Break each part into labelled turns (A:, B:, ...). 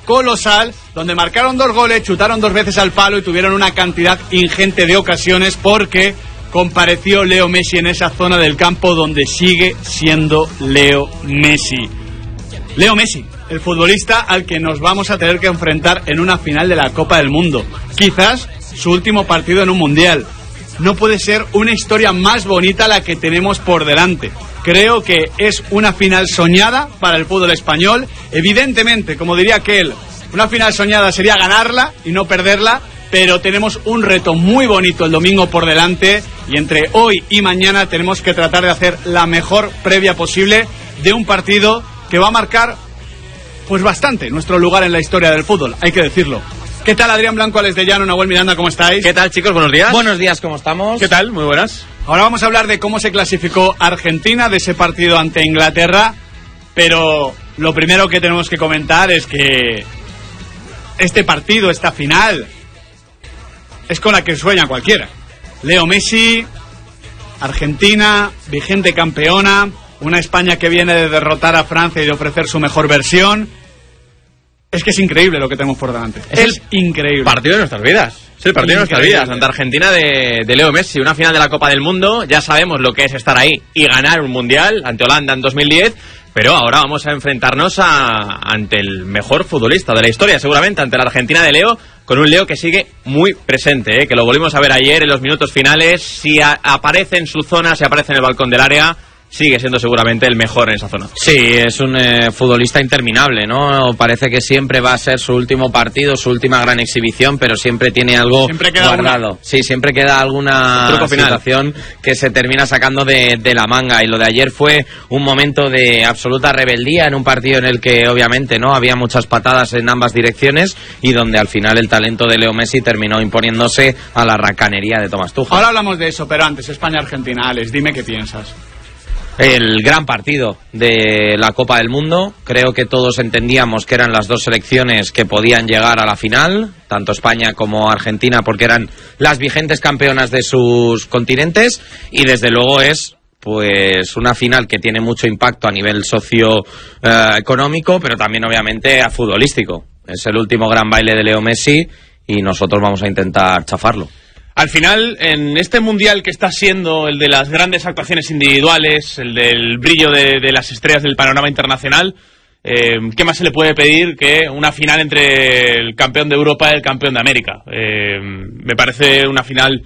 A: colosal, donde marcaron 2 goles, chutaron 2 veces al palo y tuvieron una cantidad ingente de ocasiones porque compareció Leo Messi en esa zona del campo donde sigue siendo Leo Messi. Leo Messi, el futbolista al que nos vamos a tener que enfrentar en una final de la Copa del Mundo. Quizás su último partido en un mundial. No puede ser una historia más bonita la que tenemos por delante. Creo que es una final soñada para el fútbol español. Evidentemente, como diría aquel, una final soñada sería ganarla y no perderla, pero tenemos un reto muy bonito el domingo por delante y entre hoy y mañana tenemos que tratar de hacer la mejor previa posible de un partido que va a marcar pues bastante nuestro lugar en la historia del fútbol, hay que decirlo. ¿Qué tal, Adrián Blanco, Alex de Llano, Nahuel Miranda, cómo estáis?
B: ¿Qué tal, chicos? Buenos días.
C: Buenos días, ¿cómo estamos?
B: ¿Qué tal? Muy buenas.
A: Ahora vamos a hablar de cómo se clasificó Argentina de ese partido ante Inglaterra, pero lo primero que tenemos que comentar es que este partido, esta final, es con la que sueña cualquiera. Leo Messi, Argentina, vigente campeona, una España que viene de derrotar a Francia y de ofrecer su mejor versión. Es que es increíble lo que tenemos por delante. Es increíble.
B: Partido de nuestras vidas. Es el partido de nuestras vidas. Ante Argentina de Leo Messi. Una final de la Copa del Mundo. Ya sabemos lo que es estar ahí y ganar un mundial ante Holanda en 2010. Pero ahora vamos a enfrentarnos ante el mejor futbolista de la historia, seguramente, ante la Argentina de Leo, con un Leo que sigue muy presente, que lo volvimos a ver ayer en los minutos finales. Si aparece en su zona, si aparece en el balcón del área, sigue siendo seguramente el mejor en esa zona.
C: Sí, es un futbolista interminable, ¿no? Parece que siempre va a ser su último partido, su última gran exhibición, pero siempre tiene algo guardado. Sí, siempre queda alguna situación que se termina sacando de la manga. Y lo de ayer fue un momento de absoluta rebeldía en un partido en el que obviamente no había muchas patadas en ambas direcciones y donde al final el talento de Leo Messi terminó imponiéndose a la racanería de Thomas Tuchel.
A: Ahora hablamos de eso, pero antes España-Argentina. Alex, dime qué piensas.
C: El gran partido de la Copa del Mundo. Creo que todos entendíamos que eran las dos selecciones que podían llegar a la final, tanto España como Argentina, porque eran las vigentes campeonas de sus continentes, y desde luego es pues una final que tiene mucho impacto a nivel socioeconómico, pero también obviamente a futbolístico. Es el último gran baile de Leo Messi y nosotros vamos a intentar chafarlo.
B: Al final, en este mundial que está siendo el de las grandes actuaciones individuales, el del brillo de las estrellas del panorama internacional, ¿qué más se le puede pedir que una final entre el campeón de Europa y el campeón de América? Me parece una final,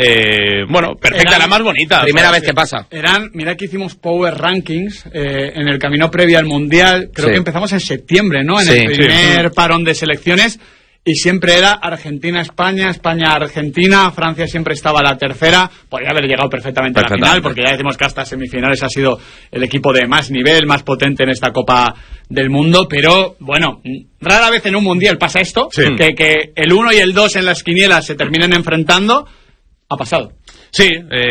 B: perfecta, la más bonita.
C: Primera vez que pasa.
A: Mira que hicimos Power Rankings en el camino previo al mundial, creo que empezamos en septiembre, ¿no? En el primer parón de selecciones. Y siempre era Argentina-España, España-Argentina, Francia siempre estaba a la tercera. Podría haber llegado perfectamente a la final, porque ya decimos que hasta semifinales ha sido el equipo de más nivel, más potente en esta Copa del Mundo. Pero, bueno, rara vez en un mundial pasa esto, que el 1 y el 2 en las quinielas se terminen enfrentando. Ha pasado.
B: Sí,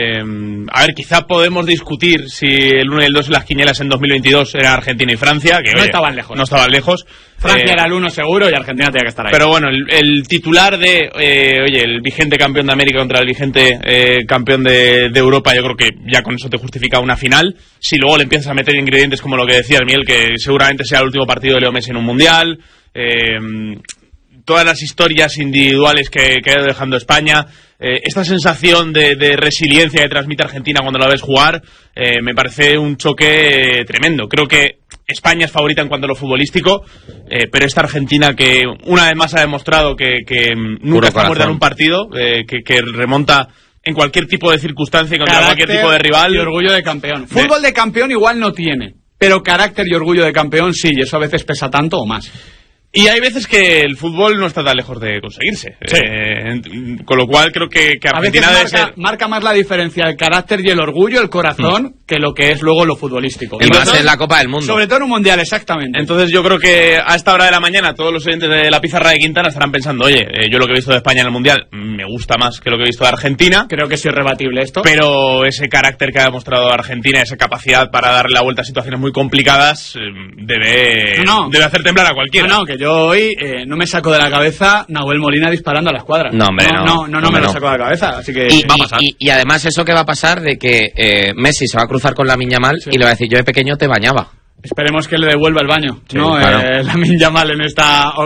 B: a ver, quizá podemos discutir si el 1 y el 2 en las quinielas en 2022 eran Argentina y Francia, que
A: no estaban lejos.
B: No estaban lejos.
A: Francia era el 1 seguro y Argentina tenía que estar ahí.
B: Pero bueno, el titular de, el vigente campeón de América contra el vigente campeón de Europa, yo creo que ya con eso te justifica una final. Si luego le empiezas a meter ingredientes como lo que decía Miel, que seguramente sea el último partido de Leo Messi en un mundial, todas las historias individuales que ha ido dejando España, esta sensación de resiliencia que transmite Argentina cuando la ves jugar, me parece un choque tremendo. Creo que España es favorita en cuanto a lo futbolístico, pero esta Argentina que una vez más ha demostrado que nunca está muerta en un partido, que remonta en cualquier tipo de circunstancia y contra cualquier tipo de rival.
A: Y orgullo de campeón. Fútbol de campeón igual no tiene, pero carácter y orgullo de campeón sí, y eso a veces pesa tanto o más.
B: Y hay veces que el fútbol no está tan lejos de conseguirse. Sí. Con lo cual creo que Argentina
A: marca más la diferencia el carácter y el orgullo, el corazón, que lo que es luego lo futbolístico.
C: Y más en la Copa del Mundo.
A: Sobre todo en un mundial, exactamente.
B: Entonces yo creo que a esta hora de la mañana todos los oyentes de la pizarra de Quintana estarán pensando, oye, yo lo que he visto de España en el mundial me gusta más que lo que he visto de Argentina.
A: Creo que es irrebatible esto.
B: Pero ese carácter que ha demostrado Argentina, esa capacidad para darle la vuelta a situaciones muy complicadas, debe hacer temblar a cualquiera.
A: No, que yo hoy no me saco de la cabeza Nahuel Molina disparando a la escuadra. No me lo saco de la cabeza, así que
C: va a pasar. Y además eso que va a pasar de que Messi se va a cruzar con Lamine Yamal y le va a decir, yo de pequeño te bañaba.
A: Esperemos que le devuelva el baño,
C: sí, claro.
A: Lamine Yamal en esta